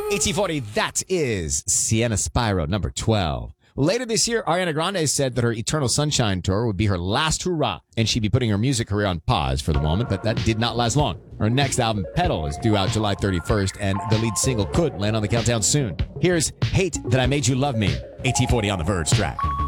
AT40, that is Sienna Spyro, number 12. Later this year, Ariana Grande said that her Eternal Sunshine tour would be her last hurrah, and she'd be putting her music career on pause for the moment, but that did not last long. Her next album, Petal, is due out July 31st, and the lead single could land on the countdown soon. Here's Hate That I Made You Love Me, AT40 on the Verge track.